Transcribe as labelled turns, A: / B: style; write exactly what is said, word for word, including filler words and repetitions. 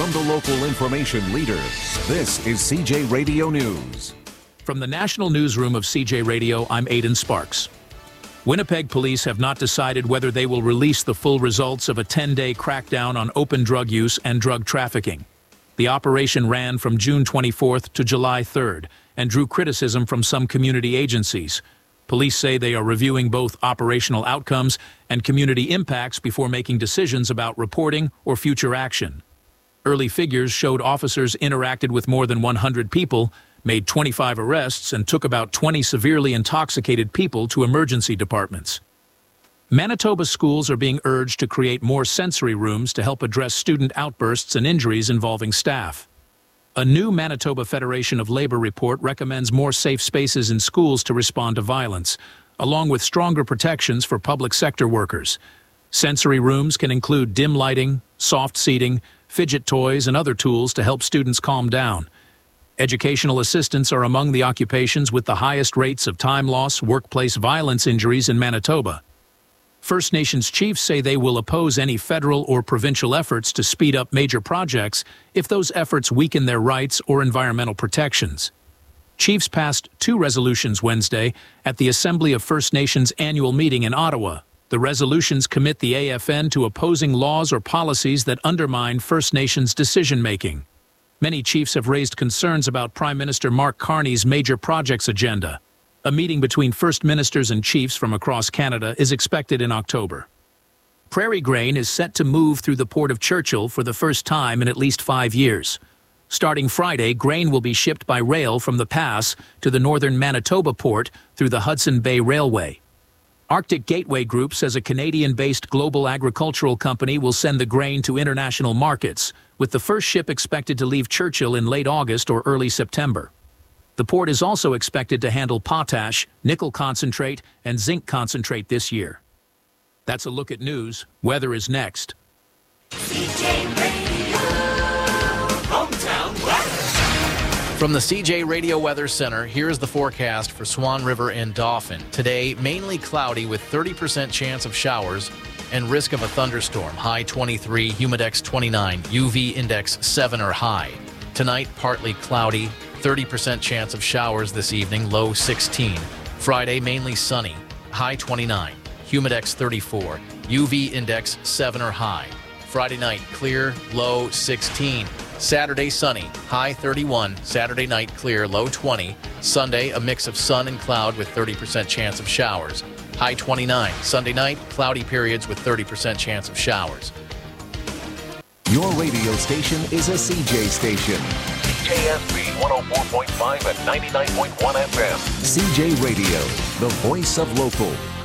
A: From the local information leader, this is C J Radio News.
B: From the National Newsroom of C J Radio, I'm Aidan Sparks. Winnipeg police have not decided whether they will release the full results of a ten-day crackdown on open drug use and drug trafficking. The operation ran from June twenty-fourth to July third and drew criticism from some community agencies. Police say they are reviewing both operational outcomes and community impacts before making decisions about reporting or future action. Early figures showed officers interacted with more than one hundred people, made twenty-five arrests, and took about twenty severely intoxicated people to emergency departments. Manitoba schools are being urged to create more sensory rooms to help address student outbursts and injuries involving staff. A new Manitoba Federation of Labor report recommends more safe spaces in schools to respond to violence, along with stronger protections for public sector workers. Sensory rooms can include dim lighting, soft seating, fidget toys, and other tools to help students calm down. Educational assistants are among the occupations with the highest rates of time loss, workplace violence injuries in Manitoba. First Nations chiefs say they will oppose any federal or provincial efforts to speed up major projects if those efforts weaken their rights or environmental protections. Chiefs passed two resolutions Wednesday at the Assembly of First Nations annual meeting in Ottawa. The resolutions commit the A F N to opposing laws or policies that undermine First Nations decision-making. Many chiefs have raised concerns about Prime Minister Mark Carney's major projects agenda. A meeting between First Ministers and chiefs from across Canada is expected in October. Prairie grain is set to move through the Port of Churchill for the first time in at least five years. Starting Friday, grain will be shipped by rail from the pass to the northern Manitoba port through the Hudson Bay Railway. Arctic Gateway Group says a Canadian-based global agricultural company will send the grain to international markets, with the first ship expected to leave Churchill in late August or early September. The port is also expected to handle potash, nickel concentrate, and zinc concentrate this year. That's a look at news. Weather is next.
C: C J Radio Hometown Weather.
D: From the C J Radio Weather Center, here's the forecast for Swan River and Dauphin. Today, mainly cloudy with thirty percent chance of showers and risk of a thunderstorm. High twenty-three, humidex twenty-nine, U V index seven or high. Tonight, partly cloudy, thirty percent chance of showers this evening, low sixteen. Friday, mainly sunny, high twenty-nine, humidex thirty-four, U V index seven or high. Friday night, clear, low sixteen. Saturday, sunny, high thirty-one. Saturday night, clear, low twenty. Sunday, a mix of sun and cloud with thirty percent chance of showers. High twenty-nine. Sunday night, cloudy periods with thirty percent chance of showers.
A: Your radio station is a C J station.
E: K S B one oh four point five and ninety-nine point one F M.
A: C J Radio, the voice of local.